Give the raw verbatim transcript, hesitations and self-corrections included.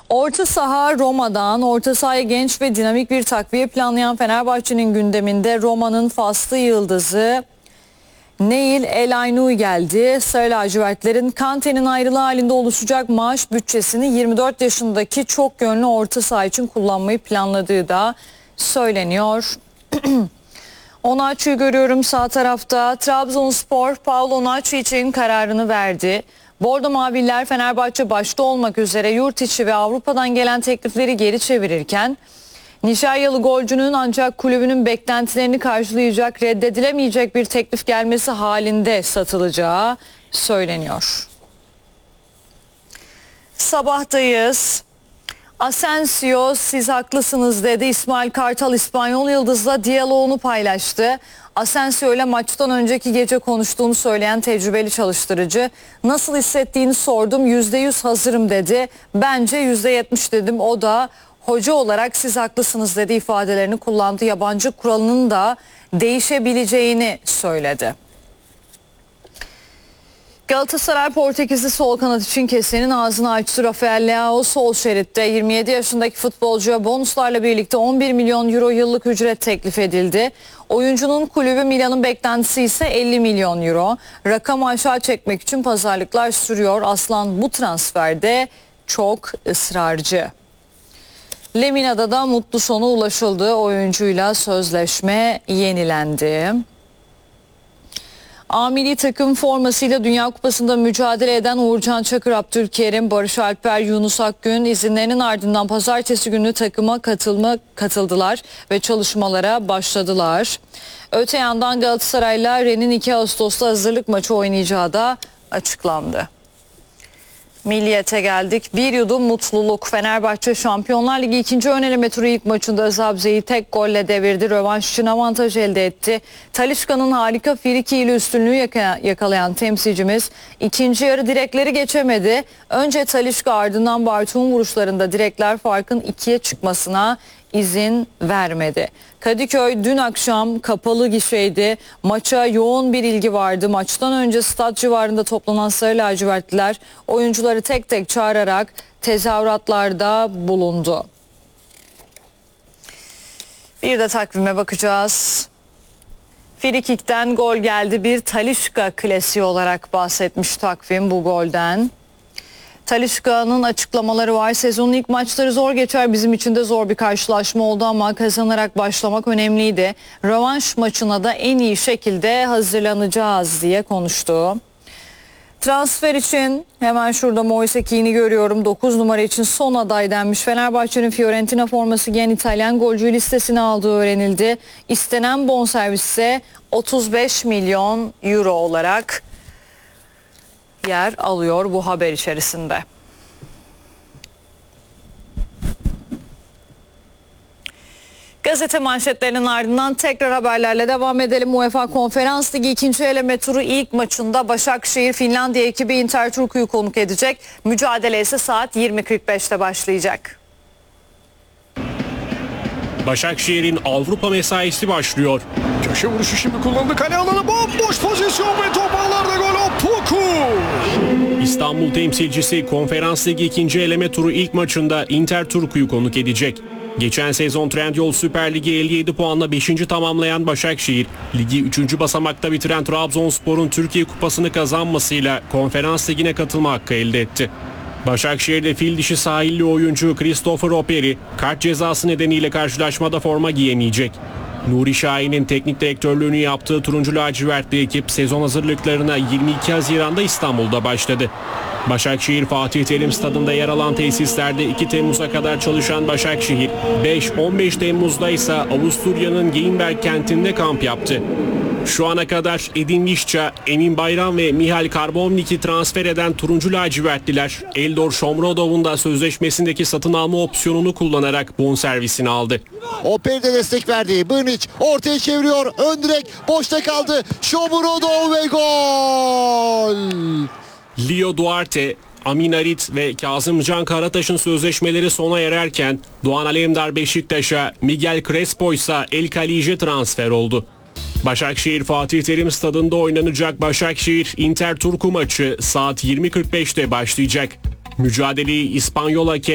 Orta saha Roma'dan, orta sahaya genç ve dinamik bir takviye planlayan Fenerbahçe'nin gündeminde Roma'nın faslı yıldızı Neil El Aynoui geldi. Sarı lacivertlerin Kante'nin ayrılığı halinde oluşacak maaş bütçesini yirmi dört yaşındaki çok yönlü orta saha için kullanmayı planladığı da söyleniyor. Onaçu'yu görüyorum sağ tarafta. Trabzonspor Paulo Onaçu için kararını verdi. Bordo Maviller Fenerbahçe başta olmak üzere yurt içi ve Avrupa'dan gelen teklifleri geri çevirirken Nijeryalı golcünün ancak kulübünün beklentilerini karşılayacak, reddedilemeyecek bir teklif gelmesi halinde satılacağı söyleniyor. Sabahtayız. Asensio siz haklısınız dedi. İsmail Kartal İspanyol Yıldız'la diyaloğunu paylaştı. Asensio ile maçtan önceki gece konuştuğunu söyleyen tecrübeli çalıştırıcı, nasıl hissettiğini sordum, yüzde yüz hazırım dedi. Bence yüzde yetmiş dedim. O da hoca olarak siz haklısınız dedi ifadelerini kullandı. Yabancı kuralının da değişebileceğini söyledi. Galatasaray Portekizli sol kanat için kesenin ağzını açtı. Rafael Leao sol şeritte. yirmi yedi yaşındaki futbolcuya bonuslarla birlikte on bir milyon euro yıllık ücret teklif edildi. Oyuncunun kulübü Milan'ın beklentisi ise elli milyon euro. Rakamı aşağı çekmek için pazarlıklar sürüyor. Aslan bu transferde çok ısrarcı. Lemina'da da mutlu sona ulaşıldı. Oyuncuyla sözleşme yenilendi. A milli takım formasıyla Dünya Kupası'nda mücadele eden Uğurcan Çakır, Abdülkerim, Barış Alper, Yunus Akgün izinlerinin ardından pazartesi günü takıma katılma, katıldılar ve çalışmalara başladılar. Öte yandan Galatasaray'la Rennes'in iki Ağustos'ta hazırlık maçı oynayacağı da açıklandı. Milliyete geldik. Bir yudum mutluluk. Fenerbahçe Şampiyonlar Ligi ikinci ön eleme turu ilk maçında Özabze'yi tek golle devirdi. Rövanş için avantaj elde etti. Talisca'nın harika friki ile üstünlüğü yakalayan temsilcimiz ikinci yarı direkleri geçemedi. Önce Talisca, ardından Bartu'nun vuruşlarında direkler farkın ikiye çıkmasına izin vermedi. Kadıköy dün akşam kapalı gişeydi. Maça yoğun bir ilgi vardı. Maçtan önce stat civarında toplanan sarı lacivertliler oyuncuları tek tek çağırarak tezahüratlarda bulundu. Bir de takvime bakacağız. Frikik'ten gol geldi. Bir Talisca klasiği olarak bahsetmiş takvim bu golden. Talisca'nın açıklamaları var. Sezonun ilk maçları zor geçer. Bizim için de zor bir karşılaşma oldu ama kazanarak başlamak önemliydi. Rövanş maçına da en iyi şekilde hazırlanacağız diye konuştu. Transfer için hemen şurada Moise Kean'i görüyorum. dokuz numara için son aday denmiş. Fenerbahçe'nin Fiorentina forması giyen İtalyan golcüyü listesine aldığı öğrenildi. İstenen bonservis ise otuz beş milyon euro olarak yer alıyor bu haber içerisinde. Gazete manşetlerinin ardından tekrar haberlerle devam edelim. UEFA Konferans Ligi ikinci eleme turu ilk maçında Başakşehir Finlandiya ekibi Inter Turku'yu konuk edecek. Mücadele ise saat yirmi kırk beşte başlayacak. Başakşehir'in Avrupa mesaisi başlıyor. Köşe vuruşu şimdi kullanıldı. Kale alanı bomboş pozisyon ve top ağlarda gol. Opoku! İstanbul temsilcisi Konferans Ligi ikinci eleme turu ilk maçında Inter Turku'yu konuk edecek. Geçen sezon Trendyol Süper Ligi elli yedi puanla beşinci tamamlayan Başakşehir, ligi üçüncü basamakta bitiren Trabzonspor'un Türkiye Kupası'nı kazanmasıyla Konferans Ligi'ne katılma hakkı elde etti. Başakşehir'de fil dişi sahilli oyuncu Christopher Operi kart cezası nedeniyle karşılaşmada forma giyemeyecek. Nuri Şahin'in teknik direktörlüğünü yaptığı turuncu lacivertli ekip sezon hazırlıklarına yirmi iki Haziran'da İstanbul'da başladı. Başakşehir Fatih Terim Stadı'nda yer alan tesislerde iki Temmuz'a kadar çalışan Başakşehir, beş on beş Temmuz'da ise Avusturya'nın Geinberg kentinde kamp yaptı. Şu ana kadar Edin Visca, Emin Bayram ve Mihail Karbovnik'i transfer eden turuncu lacivertliler, Eldor Shomurodov'un da sözleşmesindeki satın alma opsiyonunu kullanarak bonservisini aldı. Operi de destek verdi. Brnic ortaya çeviriyor. Ön direk boşta kaldı. Shomurodov ve gol! Leo Duarte, Amin Arit ve Kazımcan Karataş'ın sözleşmeleri sona ererken Doğan Alemdar Beşiktaş'a, Miguel Crespo ise El Khalije transfer oldu. Başakşehir Fatih Terim Stadı'nda oynanacak Başakşehir Inter Turku maçı saat yirmi kırk beşte başlayacak. Mücadeleyi İspanyol hakem